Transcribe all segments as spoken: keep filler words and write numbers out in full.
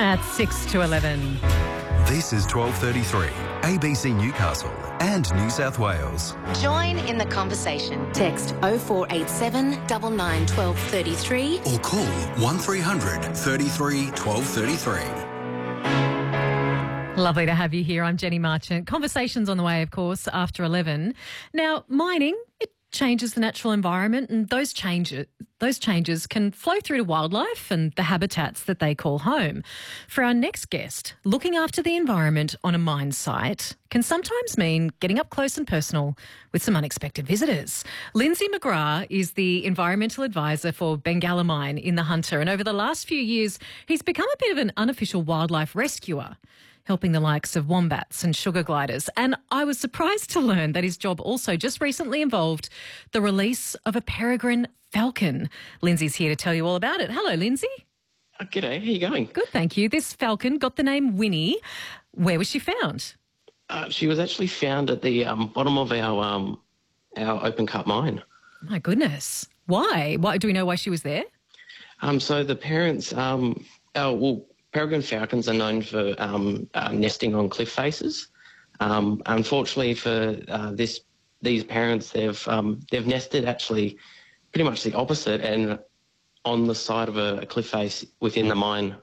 At six to eleven. This is twelve thirty-three, A B C Newcastle and New South Wales. Join in the conversation. Text oh four eight seven, nine nine, one two three three Or call one three hundred, thirty-three, twelve thirty-three. Lovely to have you here. I'm Jenny Marchant. Conversations on the way, of course, after eleven. Now, mining, it changes the natural environment, and those changes, those changes can flow through to wildlife and the habitats that they call home. For our next guest, looking after the environment on a mine site can sometimes mean getting up close and personal with some unexpected visitors. Lindsay McGrath is the environmental advisor for Bengalla Mine in the Hunter, and over the last few years, he's become a bit of an unofficial wildlife rescuer, helping the likes of wombats and sugar gliders. And I was surprised to learn that his job also just recently involved the release of a peregrine falcon. Lindsay's here to tell you all about it. Hello, Lindsay. Oh, g'day, how you going? Good, thank you. This falcon got the name Winnie. Where was she found? Uh, she was actually found at the um, bottom of our um, our open cut mine. My goodness. Why? Why? Do we know why she was there? Um, so the parents, um, oh, well, peregrine falcons are known for um, uh, nesting on cliff faces. Um, unfortunately for uh, this, these parents, they've um, they've nested actually pretty much the opposite and on the side of a, a cliff face within the mine.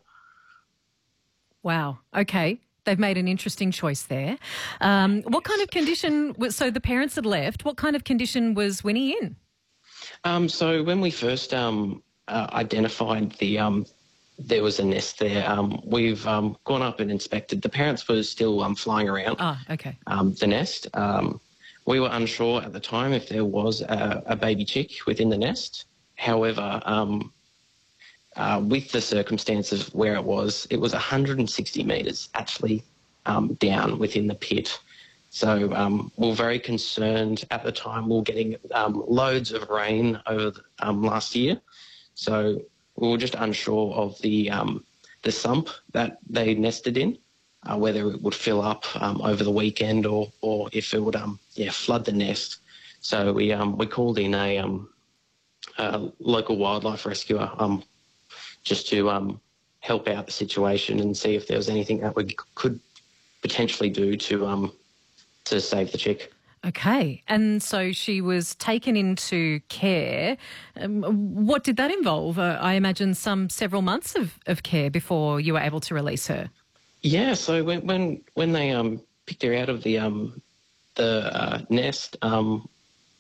Wow. Okay. They've made an interesting choice there. Um, what kind of condition was, so the parents had left, what kind of condition was Winnie in? Um, so when we first um, uh, identified the um, there was a nest there. Um, we've um, gone up and inspected. The parents were still um, flying around Ah, okay. um, the nest. Um, we were unsure at the time if there was a, a baby chick within the nest. However, um, uh, with the circumstances where it was, it was one hundred sixty metres actually um, down within the pit. So um, we were very concerned at the time. We were getting um, loads of rain over the, um, last year. So we were just unsure of the um, the sump that they nested in, uh, whether it would fill up um, over the weekend or or if it would um yeah flood the nest. So we um we called in a um a local wildlife rescuer um just to um help out the situation and see if there was anything that we could potentially do to um to save the chick. Okay. And so she was taken into care. Um, what did that involve? Uh, I imagine some several months of, of care before you were able to release her. Yeah. So when when, when they um, picked her out of the um, the uh, nest, um,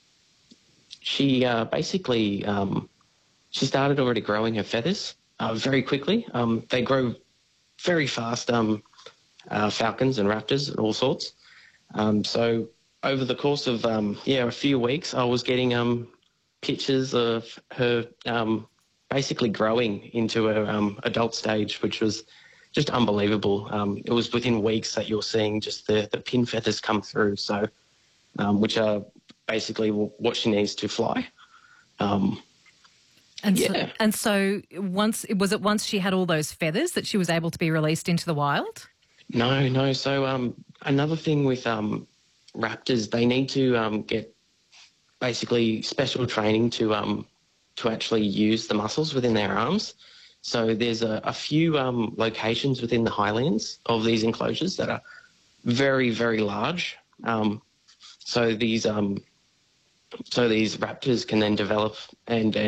she uh, basically um, she started already growing her feathers uh, very quickly. Um, they grow very fast. Um, uh, falcons and raptors and all sorts. Um, so over the course of um, yeah a few weeks, I was getting um, pictures of her um, basically growing into her um, adult stage, which was just unbelievable. Um, it was within weeks that you're seeing just the, the pin feathers come through, so um, which are basically what she needs to fly. Um, and yeah. so, and so once was it once she had all those feathers that she was able to be released into the wild? No, no. So um, another thing with um, raptors, they need to um, get basically special training to um, to actually use the muscles within their arms. So there's a, a few um, locations within the highlands of these enclosures that are very, very large. Um, so these um, so these raptors can then develop and, and